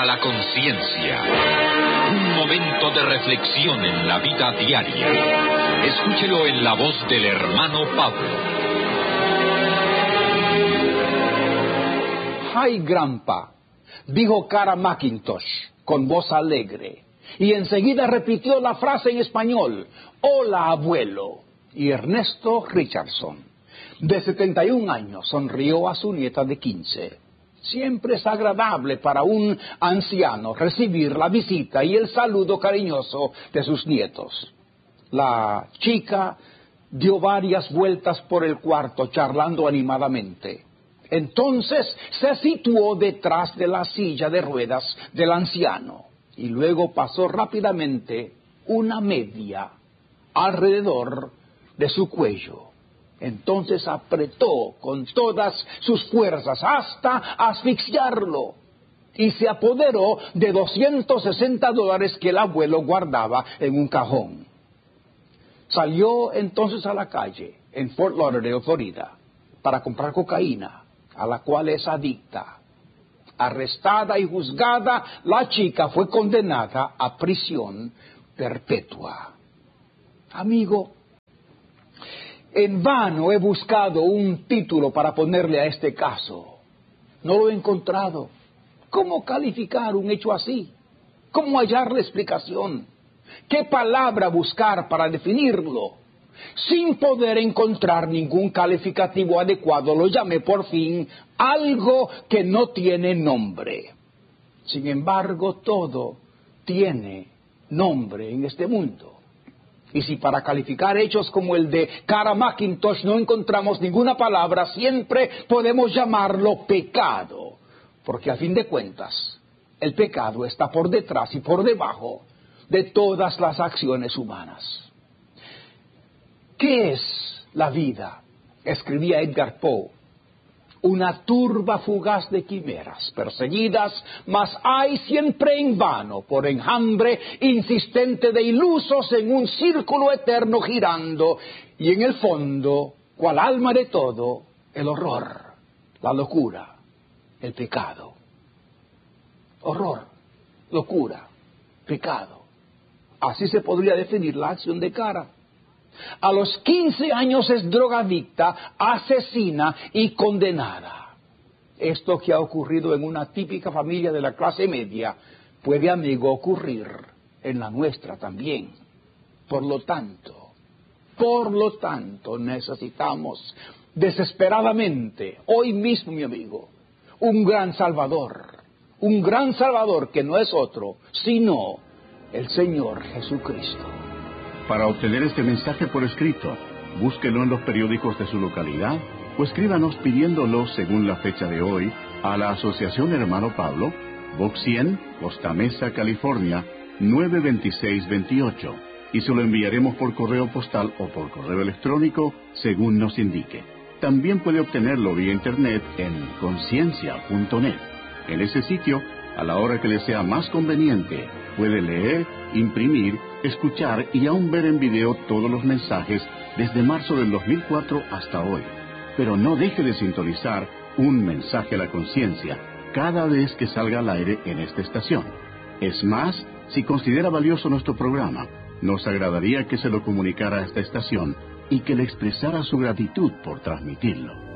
la conciencia. Un momento de reflexión en la vida diaria. Escúchelo en la voz del hermano Pablo. Hi, Grandpa, dijo Cara McIntosh con voz alegre. Y enseguida repitió la frase en español: hola, abuelo. Y Ernesto Richardson, de 71 años, sonrió a su nieta de 15. Siempre es agradable para un anciano recibir la visita y el saludo cariñoso de sus nietos. La chica dio varias vueltas por el cuarto charlando animadamente. Entonces se situó detrás de la silla de ruedas del anciano y luego pasó rápidamente una media alrededor de su cuello. Entonces apretó con todas sus fuerzas hasta asfixiarlo y se apoderó de $260 que el abuelo guardaba en un cajón. Salió entonces a la calle en Fort Lauderdale, Florida, para comprar cocaína, a la cual es adicta. Arrestada y juzgada, la chica fue condenada a prisión perpetua. Amigo, en vano he buscado un título para ponerle a este caso. No lo he encontrado. ¿Cómo calificar un hecho así? ¿Cómo hallarle explicación? ¿Qué palabra buscar para definirlo? Sin poder encontrar ningún calificativo adecuado, lo llamé por fin algo que no tiene nombre. Sin embargo, todo tiene nombre en este mundo. Y si para calificar hechos como el de Cara McIntosh no encontramos ninguna palabra, siempre podemos llamarlo pecado. Porque a fin de cuentas, el pecado está por detrás y por debajo de todas las acciones humanas. ¿Qué es la vida? Escribía Edgar Poe. Una turba fugaz de quimeras perseguidas, mas hay siempre en vano por enjambre insistente de ilusos en un círculo eterno girando, y en el fondo, cual alma de todo, el horror, la locura, el pecado. Horror, locura, pecado. Así se podría definir la acción de Cara. A los 15 años es drogadicta, asesina y condenada. Esto que ha ocurrido en una típica familia de la clase media puede, amigo, ocurrir en la nuestra también. Por lo tanto, necesitamos desesperadamente, hoy mismo, mi amigo, un gran Salvador que no es otro, sino el Señor Jesucristo. Para obtener este mensaje por escrito, búsquelo en los periódicos de su localidad o escríbanos pidiéndolo según la fecha de hoy a la Asociación Hermano Pablo, Box 100, Costa Mesa, California, 92628, y se lo enviaremos por correo postal o por correo electrónico según nos indique. También puede obtenerlo vía internet en conciencia.net. En ese sitio, a la hora que le sea más conveniente, puede leer, imprimir, escuchar y aún ver en video todos los mensajes desde marzo del 2004 hasta hoy. Pero no deje de sintonizar un mensaje a la conciencia cada vez que salga al aire en esta estación. Es más, si considera valioso nuestro programa, nos agradaría que se lo comunicara a esta estación y que le expresara su gratitud por transmitirlo.